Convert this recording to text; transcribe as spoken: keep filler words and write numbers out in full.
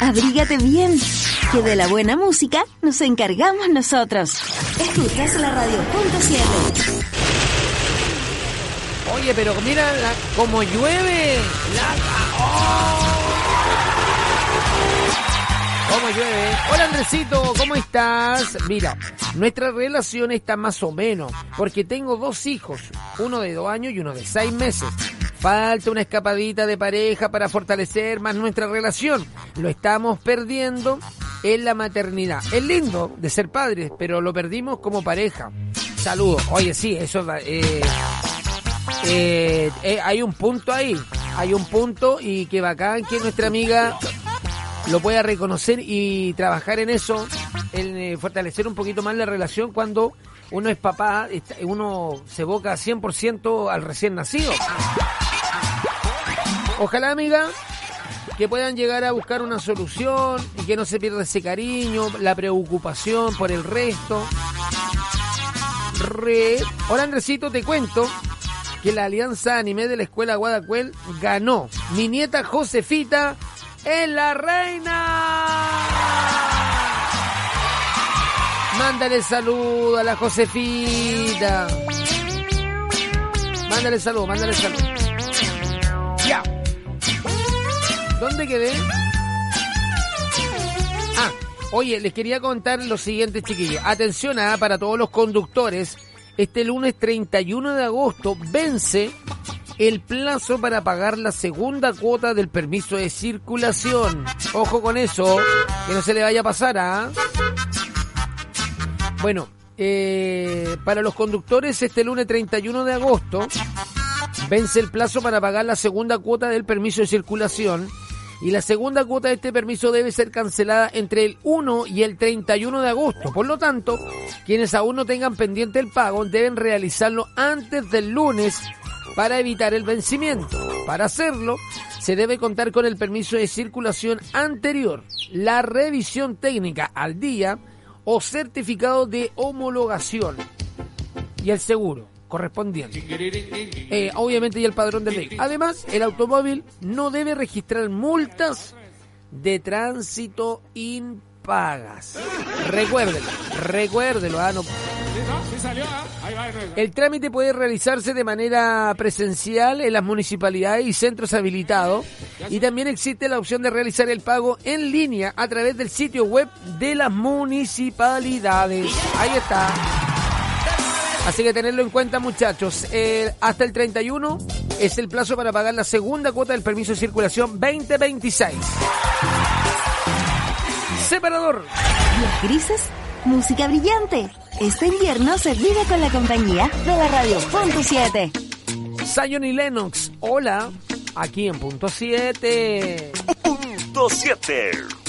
abrígate bien, que de la buena música nos encargamos nosotros. Escuchas la radio punto siete. Oye, pero mira la, como llueve. La, oh. ¿Cómo llueve? Hola Andresito, ¿cómo estás? Mira, nuestra relación está más o menos, porque tengo dos hijos, uno de dos años y uno de seis meses. Falta una escapadita de pareja para fortalecer más nuestra relación. Lo estamos perdiendo en la maternidad. Es lindo de ser padres, pero lo perdimos como pareja. Saludos. Oye, sí, eso... Eh, eh, eh, hay un punto ahí. Hay un punto y que bacán que nuestra amiga lo pueda reconocer y trabajar en eso, en eh, fortalecer un poquito más la relación cuando uno es papá, uno se evoca cien por ciento al recién nacido. Ojalá, amiga, que puedan llegar a buscar una solución y que no se pierda ese cariño, la preocupación por el resto. Re... Hola, Andresito, te cuento que la Alianza Anime de la Escuela Guadacuel ganó. Mi nieta Josefita es la reina. Mándale saludo a la Josefita. Mándale saludo, mándale saludo. Ya. ¿Dónde quedé? Ah, oye, les quería contar lo siguiente, chiquillos. Atención ah, para todos los conductores. Este lunes treinta y uno de agosto vence el plazo para pagar la segunda cuota del permiso de circulación. Ojo con eso, que no se le vaya a pasar, ¿ah? Bueno, eh, para los conductores este lunes treinta y uno de agosto vence el plazo para pagar la segunda cuota del permiso de circulación. Y la segunda cuota de este permiso debe ser cancelada entre el uno y el treinta y uno de agosto. Por lo tanto, quienes aún no tengan pendiente el pago deben realizarlo antes del lunes para evitar el vencimiento. Para hacerlo, se debe contar con el permiso de circulación anterior, la revisión técnica al día o certificado de homologación y el seguro correspondiente. Eh, obviamente y el padrón del vehículo. Además, el automóvil no debe registrar multas de tránsito impagas. Recuérdelo, recuérdelo. Ah, no. El trámite puede realizarse de manera presencial en las municipalidades y centros habilitados, y también existe la opción de realizar el pago en línea a través del sitio web de las municipalidades. Ahí está. Así que tenerlo en cuenta, muchachos. Eh, hasta el treinta y uno es el plazo para pagar la segunda cuota del permiso de circulación veinte veintiséis. Separador. Días grises, música brillante. Este invierno se vive con la compañía de la radio punto siete. Zion y Lennox, hola, aquí en punto siete. Punto siete.